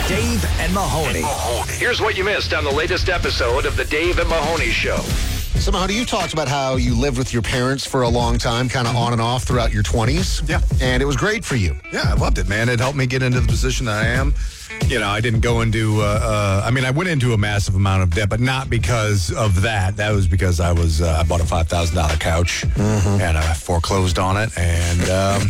Dave and Mahoney. Here's what you missed on the latest episode of the Dave and Mahoney Show. So, Mahoney, you talked about how you lived with your parents for a long time, kind of on and off throughout your 20s. Yeah. And it was great for you. Yeah, I loved it, man. It helped me get into the position that I am. You know, I didn't go into, I went into a massive amount of debt, but not because of that. That was because I bought a $5,000 couch and I foreclosed on it. And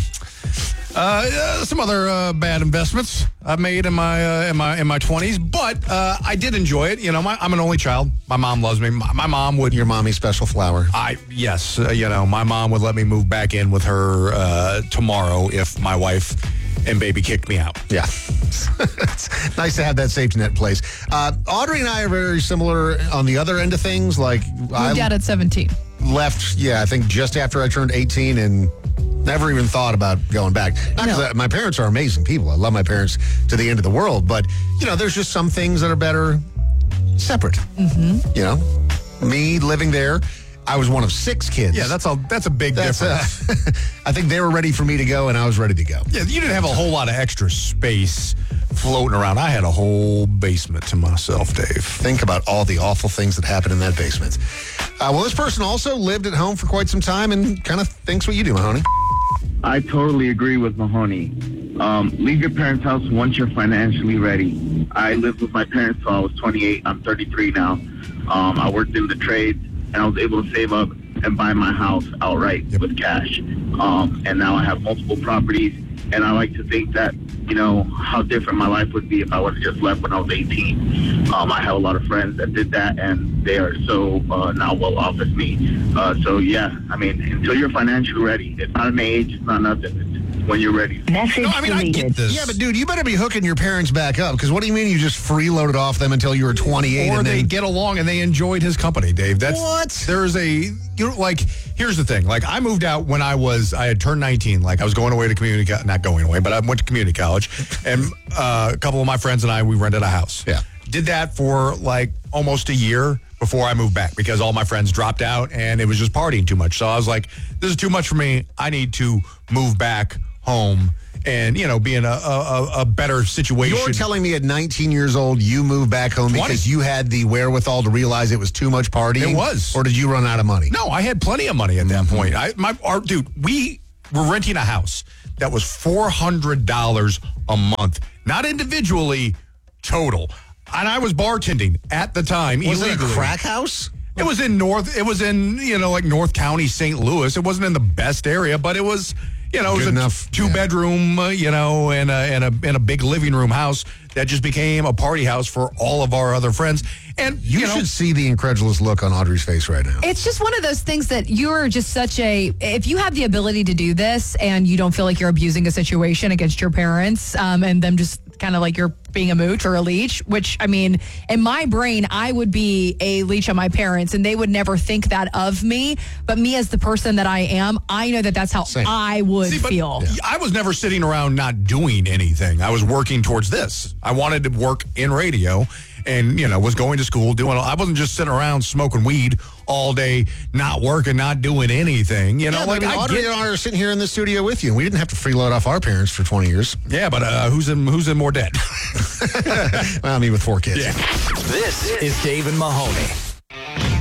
some other bad investments I made in my 20s, but I did enjoy it. You know, I'm an only child. My mom loves me. My mom would. Your mommy's special flower. Yes. My mom would let me move back in with her tomorrow if my wife and baby kicked me out. Yeah. It's nice to have that safety net in place. Audrey and I are very similar on the other end of things. Like, Moved out at 17. Left, I think just after I turned 18 and never even thought about going back. Not because my parents are amazing people. I love my parents to the end of the world. But, there's just some things that are better separate. Mm-hmm. Me living there, I was one of 6 kids. Yeah, that's a big difference. I think they were ready for me to go, and I was ready to go. Yeah, you didn't have a whole lot of extra space floating around. I had a whole basement to myself, Dave. Think about all the awful things that happened in that basement. Well, this person also lived at home for quite some time and kind of thinks what you do, Mahoney. I totally agree with Mahoney. Leave your parents' house once you're financially ready. I lived with my parents till I was 28. I'm 33 now. I worked in the trades, and I was able to save up and buy my house outright with cash. And now I have multiple properties, and I like to think that, how different my life would be if I would have just left when I was 18. I have a lot of friends that did that, and they are so now well off as me. Until you're financially ready, it's not an age, it's not nothing. It's when you're ready. I get this. Yeah, but dude, you better be hooking your parents back up, because what do you mean you just freeloaded off them until you were 28? Or they get along and they enjoyed his company, Dave. Here's the thing. Like, I moved out when I had turned 19. Like, I was going away to not going away, but I went to community college, and a couple of my friends and I, we rented a house. Yeah. Did that for like almost a year before I moved back, because all my friends dropped out and it was just partying too much. So I was like, this is too much for me. I need to move back home and, be in a better situation. You're telling me at 19 years old, you moved back home 20. because you had the wherewithal to realize it was too much partying? It was. Or did you run out of money? No, I had plenty of money at that point. We were renting a house that was $400 a month, not individually, total. And I was bartending at the time. Was it a illegally. crack house? It was in North County, St. Louis. It wasn't in the best area, but it was, it was Good a enough, 2-bedroom, and a big living room house that just became a party house for all of our other friends. And You should see the incredulous look on Audrey's face right now. It's just one of those things that you're just if you have the ability to do this and you don't feel like you're abusing a situation against your parents, and them just kind of like you're being a mooch or a leech, which, in my brain, I would be a leech on my parents and they would never think that of me. But me as the person that I am, I know that that's how I would feel. I was never sitting around not doing anything. I was working towards this. I wanted to work in radio and, was going to school, I wasn't just sitting around smoking weed all day, not working, not doing anything. Audrey and I are sitting here in the studio with you, and we didn't have to freeload off our parents for 20 years. Yeah, but who's in more debt? Well, me with 4 kids. Yeah. This is Dave and Mahoney.